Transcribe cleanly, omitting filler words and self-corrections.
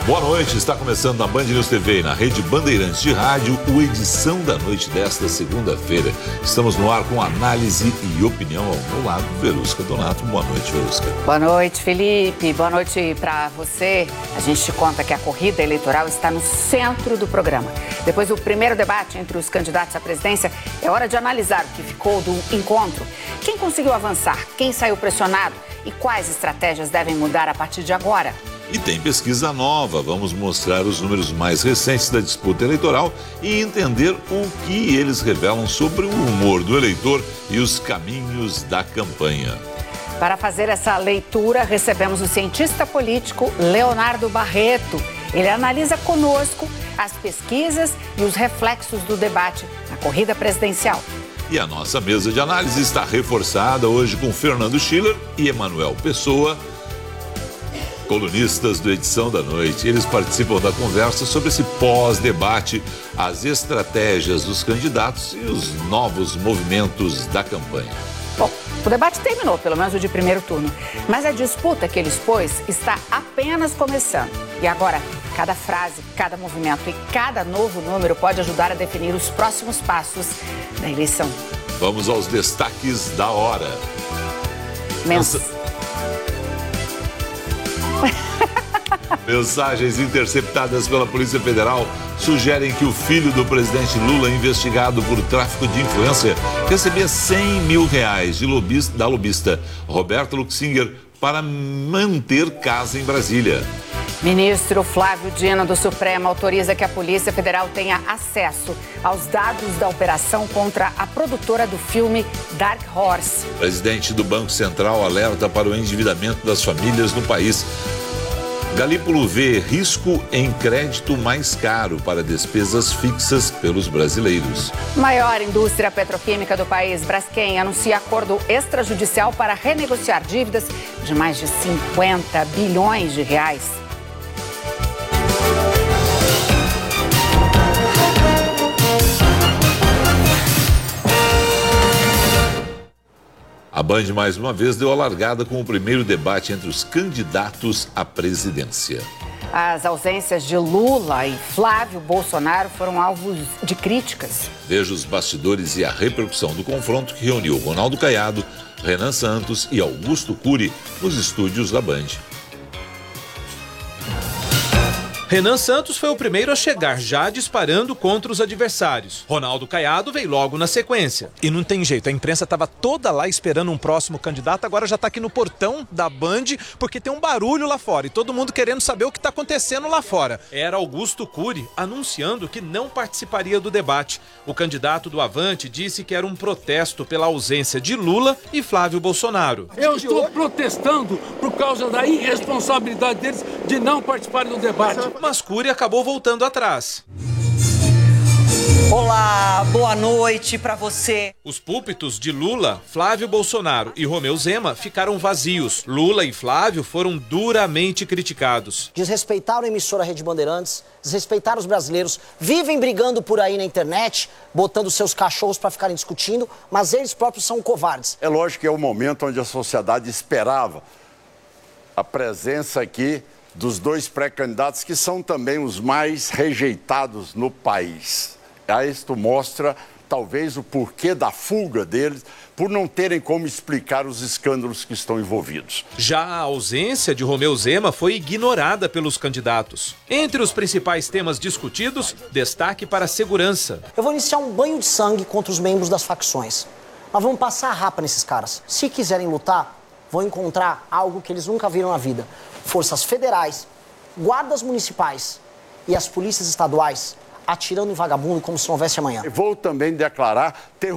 Boa noite, está começando na Band News TV e na Rede Bandeirantes de Rádio, o Edição da Noite desta segunda-feira. Estamos no ar com análise e opinião ao meu lado, Verusca Donato. Boa noite, Verusca. Boa noite, Felipe. Boa noite para você. A gente te conta que a corrida eleitoral está no centro do programa. Depois do primeiro debate entre os candidatos à presidência, é hora de analisar o que ficou do encontro. Quem conseguiu avançar, quem saiu pressionado e quais estratégias devem mudar a partir de agora. E tem pesquisa nova, vamos mostrar os números mais recentes da disputa eleitoral e entender o que eles revelam sobre o humor do eleitor e os caminhos da campanha. Para fazer essa leitura, recebemos o cientista político Leonardo Barreto. Ele analisa conosco as pesquisas e os reflexos do debate na corrida presidencial. E a nossa mesa de análise está reforçada hoje com Fernando Schiller e Emanuel Pessoa, colunistas do Edição da Noite. Eles participam da conversa sobre esse pós-debate, as estratégias dos candidatos e os novos movimentos da campanha. Bom, o debate terminou, pelo menos o de primeiro turno, mas a disputa que ele expôs está apenas começando. E agora, cada frase, cada movimento e cada novo número pode ajudar a definir os próximos passos da eleição. Vamos aos destaques da hora. Mensagens interceptadas pela Polícia Federal sugerem que o filho do presidente Lula, investigado por tráfico de influência, recebia R$100 mil da lobista Roberta Luxinger para manter casa em Brasília. Ministro Flávio Dino do Supremo autoriza que a Polícia Federal tenha acesso aos dados da operação contra a produtora do filme Dark Horse. Presidente do Banco Central alerta para o endividamento das famílias no país. Galípolo vê risco em crédito mais caro para despesas fixas pelos brasileiros. Maior indústria petroquímica do país, Braskem, anuncia acordo extrajudicial para renegociar dívidas de mais de 50 bilhões de reais. A Band, mais uma vez, deu a largada com o primeiro debate entre os candidatos à presidência. As ausências de Lula e Flávio Bolsonaro foram alvos de críticas. Veja os bastidores e a repercussão do confronto que reuniu Ronaldo Caiado, Renan Santos e Augusto Cury nos estúdios da Band. Renan Santos foi o primeiro a chegar, já disparando contra os adversários. Ronaldo Caiado veio logo na sequência. E não tem jeito, a imprensa estava toda lá esperando um próximo candidato, agora já está aqui no portão da Band, porque tem um barulho lá fora e todo mundo querendo saber o que está acontecendo lá fora. Era Augusto Cury anunciando que não participaria do debate. O candidato do Avante disse que era um protesto pela ausência de Lula e Flávio Bolsonaro. Eu estou protestando por causa da irresponsabilidade deles de não participarem do debate. Mas Cury acabou voltando atrás. Olá, boa noite para você. Os púlpitos de Lula, Flávio Bolsonaro e Romeu Zema ficaram vazios. Lula e Flávio foram duramente criticados. Desrespeitaram a emissora Rede Bandeirantes, desrespeitaram os brasileiros, vivem brigando por aí na internet, botando seus cachorros para ficarem discutindo, mas eles próprios são covardes. É lógico que é o momento onde a sociedade esperava a presença aqui dos dois pré-candidatos que são também os mais rejeitados no país. Isto mostra, talvez, o porquê da fuga deles, por não terem como explicar os escândalos que estão envolvidos. Já a ausência de Romeu Zema foi ignorada pelos candidatos. Entre os principais temas discutidos, destaque para a segurança. Eu vou iniciar um banho de sangue contra os membros das facções. Nós vamos passar a rapa nesses caras. Se quiserem lutar, vão encontrar algo que eles nunca viram na vida. Forças federais, guardas municipais e as polícias estaduais atirando em vagabundo como se não houvesse amanhã. Vou também declarar